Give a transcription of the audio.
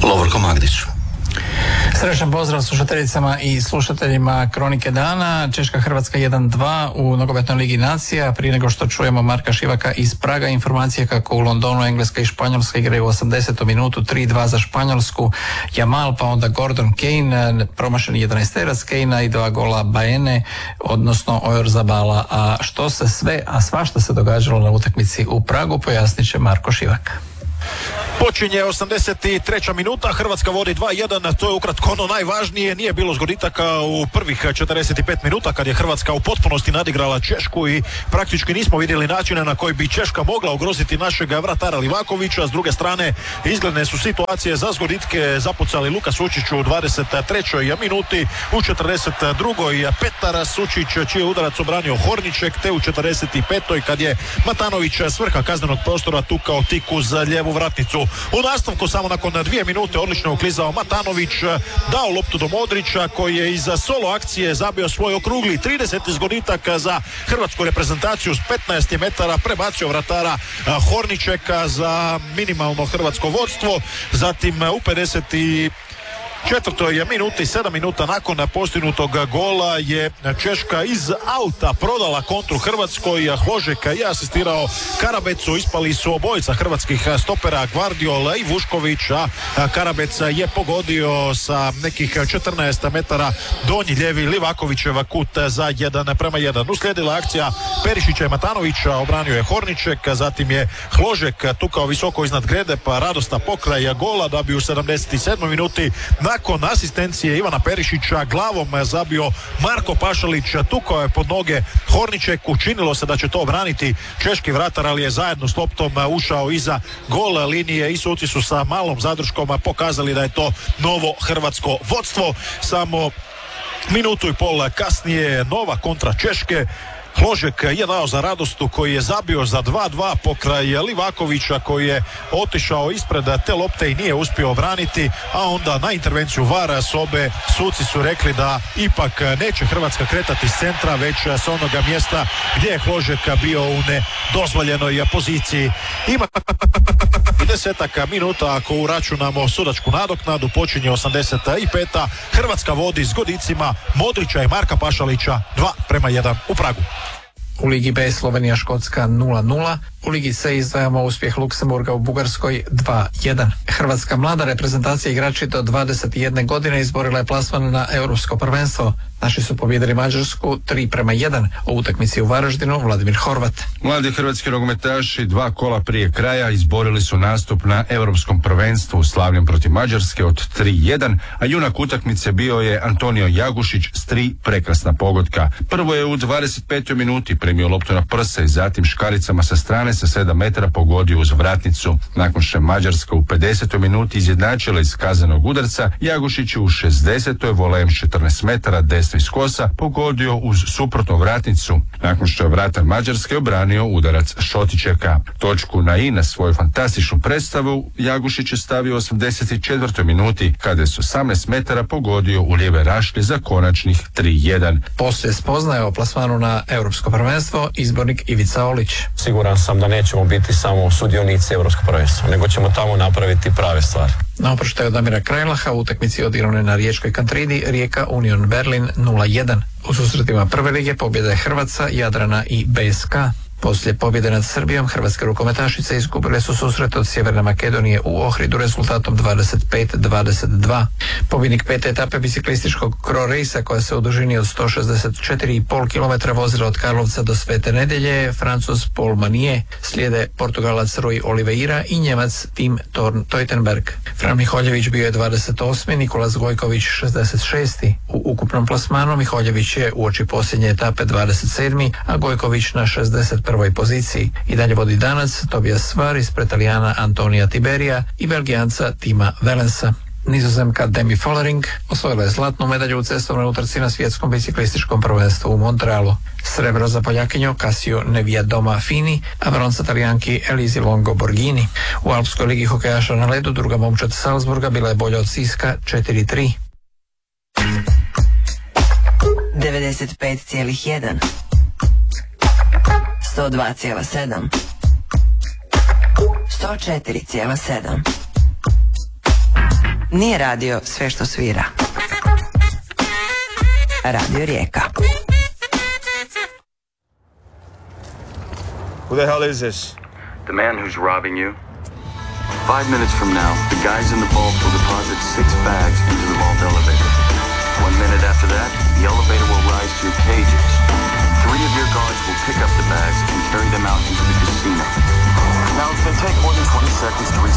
Lovorko Magdić. Srećan pozdrav slušateljicama i slušateljima Kronike dana. Češka-Hrvatska 1-2 u nogometnoj ligi nacija. Prije nego što čujemo Marka Šivaka iz Praga, informacije kako u Londonu Engleska i Španjolska igraju u 80. minutu 3-2 za Španjolsku. Jamal, pa onda Gordon Kane, promašeni 11-terac Kane i 2 gola Baene, odnosno Oyarzabala. A što se sve, a svašta se događalo na utakmici u Pragu, pojasnit će Marko Šivak. Počinje 83. minuta, Hrvatska vodi 2-1, to je ukratko ono najvažnije. Nije bilo zgoditaka u prvih 45 minuta kad je Hrvatska u potpunosti nadigrala Češku i praktički nismo vidjeli načine na koji bi Češka mogla ugroziti našeg vratara Livakovića. S druge strane, izgledne su situacije za zgoditke zapucali Luka Sučić u 23. minuti, u 42. Petar Sučić čiji je udarac obranio Horniček, te u 45. kad je Matanović s vrha kaznenog prostora tukao tik uz lijevu vratnicu. U nastavku samo nakon 2 minute odlično uklizao Matanović, dao loptu do Modrića koji je iza solo akcije zabio svoj okrugli 30. zgoditak za hrvatsku reprezentaciju s 15 metara, prebacio vratara Horničeka za minimalno hrvatsko vodstvo. Zatim u 54. minuti, 7 minuta nakon postignutog gola je Češka iz auta prodala kontru Hrvatskoj. Hložek je asistirao Karabecu, ispali su obojica hrvatskih stopera Gvardiola i Vušković, a Karabec je pogodio sa nekih 14 metara donji lijevi Livakovićeva kut za 1-1. Uslijedila akcija Perišića i Matanovića, obranio je Horniček, zatim je Hložek tukao visoko iznad grede pa radosta pokraj gola da bi u 77. minuti nakon asistencije Ivana Perišića glavom zabio Marko Pašalić, tukao je pod noge Horničeku, činilo se da će to obraniti češki vratar, ali je zajedno s loptom ušao iza gol linije i suci su sa malom zadrškom pokazali da je to novo hrvatsko vodstvo. Samo minutu i pol kasnije nova kontra Češke. Hložek je dao za Radostu koji je zabio za 2-2 pokraj Livakovića koji je otišao ispred te lopte i nije uspio obraniti, a onda na intervenciju VAR sobe suci su rekli da ipak neće Hrvatska kretati s centra, već s onoga mjesta gdje je Hložek bio u nedozvoljenoj poziciji. Ima 10 minuta ako uračunamo sudačku nadoknadu, počinje 85. Hrvatska vodi s godicima Modrića i Marka Pašalića 2-1 u Pragu. U Ligi B Slovenija-Škotska 0-0. U Ligi C izdvajamo uspjeh Luksemburga u Bugarskoj 2-1. Hrvatska mlada reprezentacija igrači do 21 godine izborila je plasman na Europsko prvenstvo. Naši su pobijedili Mađarsku 3-1 u utakmici u Varaždinu. Vladimir Horvat. Mladi hrvatski nogometaši 2 kola prije kraja izborili su nastup na Europskom prvenstvu u slavljem protiv Mađarske od 3-1, a junak utakmice bio je Antonio Jagušić s 3 prekrasna pogotka. Prvo je u 25. minuti primio loptu na prse i zatim škaricama sa strane sa 7 metara pogodio uz vratnicu. Nakon što je Mađarska u 50. minuti izjednačila iz kaznenog udarca, Jagušić u 60. volejem 14 metara desno iz kosa pogodio uz suprotnu vratnicu. Nakon što je vratar Mađarske obranio udarac Šotićeka. Točku na i na svoju fantastičnu predstavu Jagušić je stavio 84. minuti kada je s 18 metara pogodio u lijeve rašlje za konačnih 3-1. Poslije spoznaje o plasmanu na Europsko prvenstvo izbornik Ivica Olić. Siguran sam da nećemo biti samo sudionici Europskog prvenstva, nego ćemo tamo napraviti prave stvari. Na oproštaju od Damira Krajlaha u utakmici odigrane na Riječkoj Kantridi Rijeka Union Berlin 0-1. U susretima prve lige pobjeda je Hrvatska, Jadrana i BSK. Poslije pobjede nad Srbijom, hrvatske rukometašice izgubile su susret od Sjeverne Makedonije u Ohridu rezultatom 25-22. Pobjednik 5. etape biciklističkog Cro-Racea koja se u dužini od 164,5 km vozila od Karlovca do Svete Nedelje, Francuz Paul Manier, slijede Portugalac Rui Oliveira i Njemac Tim Thorn Teutenberg. Fran Miholjević bio je 28. Nikolas Gojković 66. U ukupnom plasmanu Miholjević je uoči posljednje etape 27. a Gojković na 61. poziciji. I dalje vodi Danac Tobias Svar ispred Italijana Antonija Tiberija i Belgijanca Tima Velensa. Nizozemka Demi Follering osvojila je zlatnu medalju u cestovnoj utrci na svjetskom biciklističkom prvenstvu u Montrealu. Srebro za Poljakinju Casio Neviadoma Fini, a bronca Talijanki Elisi Longo Borghini. U Alpskoj ligi hokejaša na ledu druga momčad Salzburga bila je bolja od Siska 4-3. 95,1 102,7 104,7 nije radio sve što svira. Radio Rijeka. Who the hell is this? The man who's robbing you. 5 minutes from now, the guys in the vault will deposit 6 bags into the vault elevator. 1 minute after that, the elevator will rise to your cages. 3 of your guards will pick up the bags and carry them out into the casino. Now, it's going to take more than 20 seconds to